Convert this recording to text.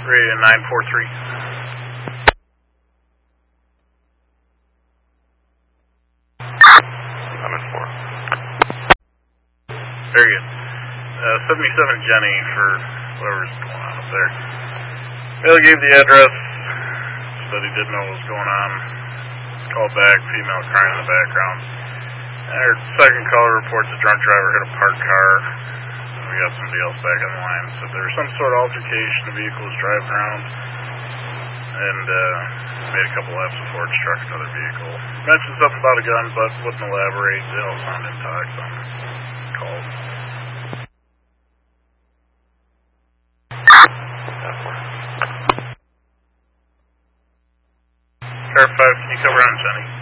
Radio 943. I'm at 4. Very good. 77 Jenny for whatever's going on up there. Male gave the address, said he didn't know what was going on. Called back, female crying in the background. And our second caller reports a drunk driver hit a parked car. We got somebody else back on the line. Said there was some sort of altercation. The vehicle was driving around and made a couple laps before it struck another vehicle. Mentioned something about a gun, but wouldn't elaborate. They all sound intox on calls. Car 5, can you cover on Jenny?